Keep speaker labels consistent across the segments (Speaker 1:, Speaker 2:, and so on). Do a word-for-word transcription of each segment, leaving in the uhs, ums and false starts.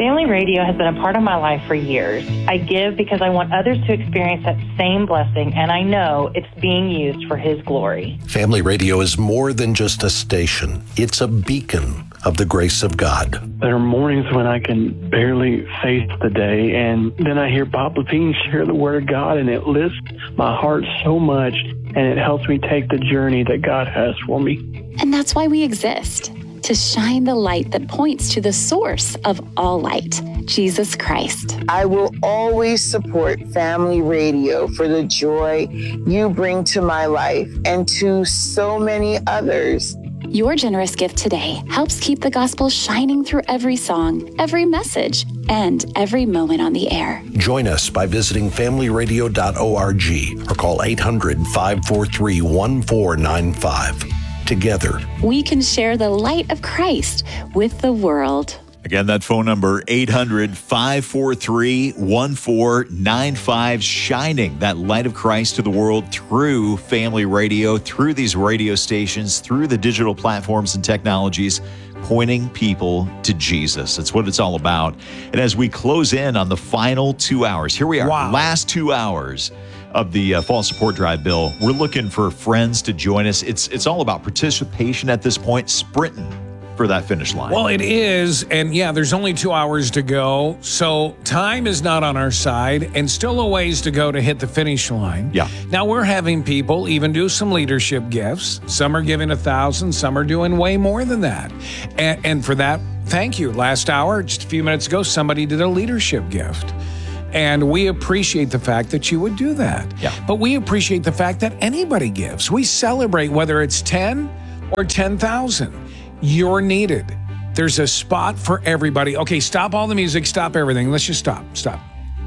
Speaker 1: Family Radio has been a part of my life for years. I give because I want others to experience that same blessing, and I know it's being used for His glory.
Speaker 2: Family Radio is more than just a station. It's a beacon of the grace of God.
Speaker 3: There are mornings when I can barely face the day, and then I hear Bob Levine share the Word of God, and it lifts my heart so much, and it helps me take the journey that God has for me.
Speaker 4: And that's why we exist, to shine the light that points to the source of all light, Jesus Christ.
Speaker 5: I will always support Family Radio for the joy you bring to my life and to so many others.
Speaker 4: Your generous gift today helps keep the gospel shining through every song, every message, and every moment on the air.
Speaker 2: Join us by visiting family radio dot org or call eight hundred, five four three, one four nine five. Together,
Speaker 4: we can share the light of Christ with the world.
Speaker 6: Again, that phone number, eight hundred, five four three, one four nine five, shining that light of Christ to the world through Family Radio, through these radio stations, through the digital platforms and technologies, pointing people to Jesus. That's what it's all about. And as we close in on the final two hours, here we are,
Speaker 7: wow.
Speaker 6: last two hours of the uh, Fall Support Drive, Bill. We're looking for friends to join us. It's it's all about participation at this point, sprinting for that finish line.
Speaker 7: Well, it is, and yeah, there's only two hours to go, so time is not on our side, and still a ways to go to hit the finish line.
Speaker 6: Yeah.
Speaker 7: Now, we're having people even do some leadership gifts. Some are giving a thousand, some are doing way more than that. And, and for that, thank you. Last hour, just a few minutes ago, somebody did a leadership gift. And we appreciate the fact that you would do that.
Speaker 6: Yeah.
Speaker 7: But we appreciate the fact that anybody gives. We celebrate whether it's ten or ten thousand. You're needed. There's a spot for everybody. Okay, stop all the music, stop everything. Let's just stop, stop.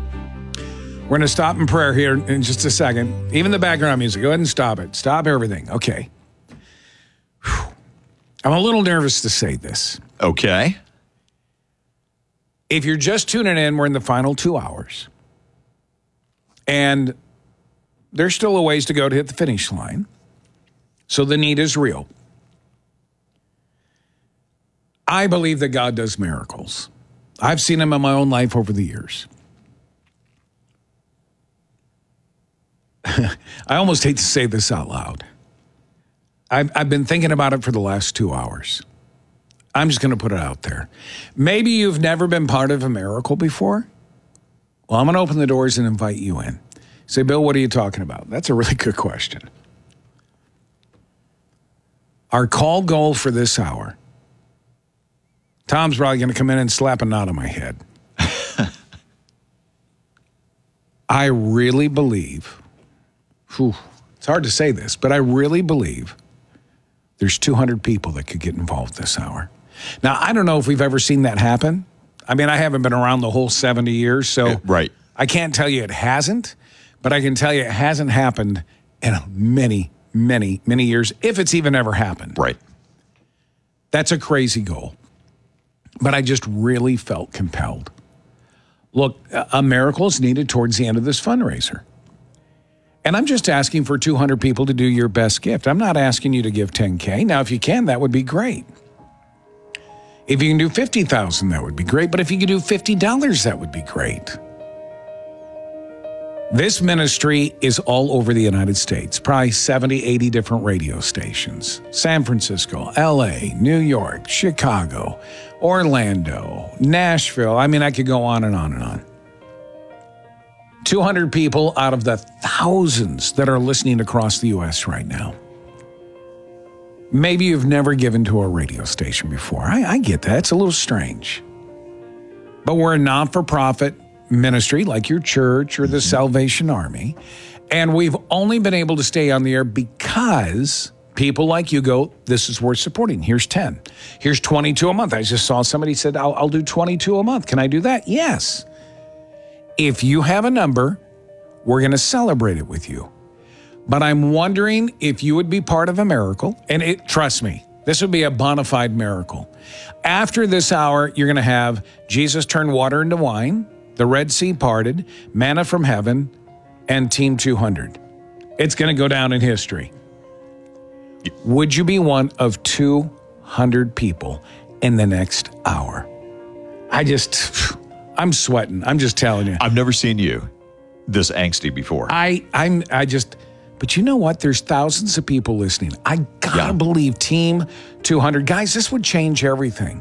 Speaker 7: We're going to stop in prayer here in just a second. Even the background music, go ahead and stop it. Stop everything. Okay. Whew. I'm a little nervous to say this.
Speaker 6: Okay.
Speaker 7: If you're just tuning in, we're in the final two hours. And there's still a ways to go to hit the finish line. So the need is real. I believe that God does miracles. I've seen them in my own life over the years. I almost hate to say this out loud. I've, I've been thinking about it for the last two hours. I'm just going to put it out there. Maybe you've never been part of a miracle before. Well, I'm going to open the doors and invite you in. Say, Bill, what are you talking about? That's a really good question. Our call goal for this hour, Tom's probably going to come in and slap a knot on my head. I really believe, whew, it's hard to say this, but I really believe there's two hundred people that could get involved this hour. Now, I don't know if we've ever seen that happen. I mean, I haven't been around the whole seventy years, so
Speaker 6: uh, right.
Speaker 7: I can't tell you it hasn't, but I can tell you it hasn't happened in many, many, many years, if it's even ever happened.
Speaker 6: Right.
Speaker 7: That's a crazy goal. But I just really felt compelled. Look, a miracle is needed towards the end of this fundraiser. And I'm just asking for two hundred people to do your best gift. I'm not asking you to give ten K. Now, if you can, that would be great. If you can do fifty thousand dollars, that would be great. But if you could do fifty dollars, that would be great. This ministry is all over the United States, probably seventy, eighty different radio stations. San Francisco, L A, New York, Chicago, Orlando, Nashville. I mean, I could go on and on and on. two hundred people out of the thousands that are listening across the U S right now. Maybe you've never given to a radio station before. I, I get that. It's a little strange. But we're a not-for-profit ministry like your church or the Salvation Army. And we've only been able to stay on the air because people like you go, this is worth supporting. Here's ten. Here's twenty-two a month. I just saw somebody said, I'll, I'll do twenty-two a month. Can I do that? Yes. If you have a number, we're going to celebrate it with you. But I'm wondering if you would be part of a miracle. And it, trust me, this would be a bona fide miracle. After this hour, you're going to have Jesus turned water into wine, the Red Sea parted, manna from heaven, and Team two hundred. It's going to go down in history. Would you be one of two hundred people in the next hour? I just, I'm sweating. I'm just telling you.
Speaker 6: I've never seen you this angsty before.
Speaker 7: I, I'm, I just, but you know what? There's thousands of people listening. I gotta
Speaker 6: Yeah.
Speaker 7: believe Team two hundred. Guys, this would change everything.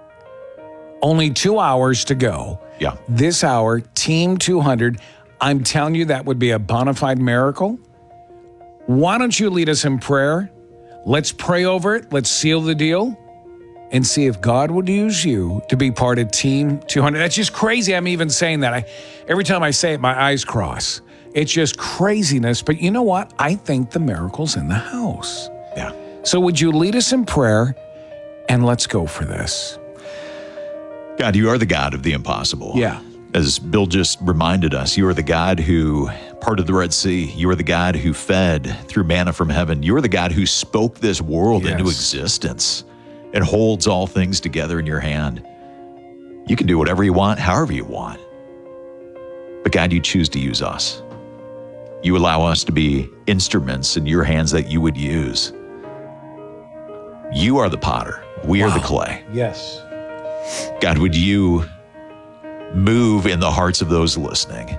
Speaker 7: Only two hours to go.
Speaker 6: Yeah.
Speaker 7: This hour, Team two hundred. I'm telling you, that would be a bona fide miracle. Why don't you lead us in prayer? Let's pray over it. Let's seal the deal and see if God would use you to be part of Team two hundred. That's just crazy. I'm even saying that. I, every time I say it, my eyes cross. It's just craziness. But you know what? I think the miracle's in the house.
Speaker 6: Yeah.
Speaker 7: So would you lead us in prayer and let's go for this?
Speaker 6: God, you are the God of the impossible.
Speaker 7: Yeah.
Speaker 6: As Bill just reminded us, you are the God who parted the Red Sea. You are the God who fed through manna from heaven. You are the God who spoke this world
Speaker 7: Yes.
Speaker 6: into existence and holds all things together in your hand. You can do whatever you want, however you want. But God, you choose to use us. You allow us to be instruments in your hands that you would use. You are the potter. We are the clay.
Speaker 7: Yes.
Speaker 6: God, would you move in the hearts of those listening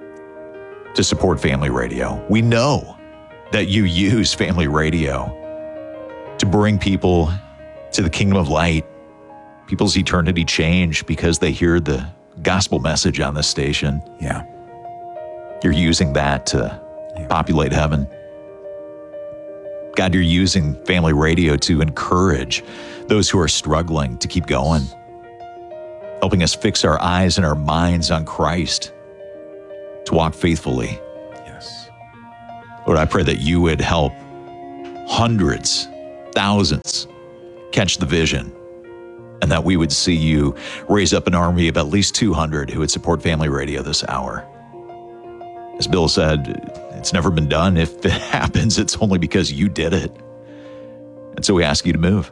Speaker 6: to support Family Radio? We know that you use Family Radio to bring people to the kingdom of light. People's eternity change because they hear the gospel message on this station.
Speaker 7: Yeah.
Speaker 6: You're using that to populate heaven. God, you're using Family Radio to encourage those who are struggling to keep going, helping us fix our eyes and our minds on Christ, to walk faithfully.
Speaker 7: Yes.
Speaker 6: Lord, I pray that you would help hundreds, thousands catch the vision, and that we would see you raise up an army of at least two hundred who would support Family Radio this hour. As Bill said, it's never been done. If it happens, it's only because you did it. And so we ask you to move.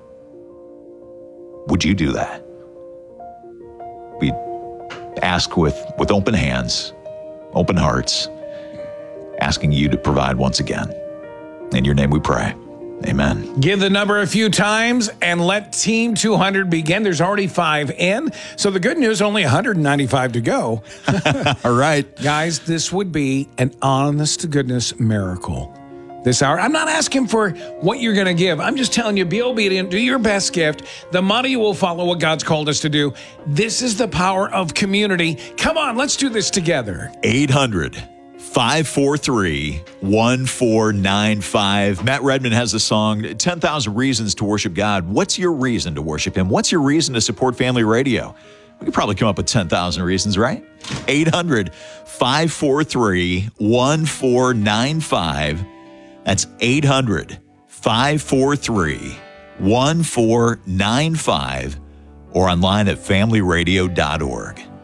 Speaker 6: Would you do that? We ask with, with open hands, open hearts, asking you to provide once again. In your name we pray. Amen.
Speaker 7: Give the number a few times and let Team two hundred begin. There's already five in. So the good news, only one hundred ninety-five to go.
Speaker 6: All right.
Speaker 7: Guys, this would be an honest to goodness miracle this hour. I'm not asking for what you're going to give. I'm just telling you, be obedient, do your best gift. The money will follow what God's called us to do. This is the power of community. Come on, let's do this together.
Speaker 6: eight hundred, five four three, one four nine five. Matt Redman has the song, ten thousand Reasons to Worship God. What's your reason to worship him? What's your reason to support Family Radio? We could probably come up with ten thousand reasons, right? eight hundred, five four three, one four nine five. That's eight hundred, five four three, one four nine five, or online at family radio dot org.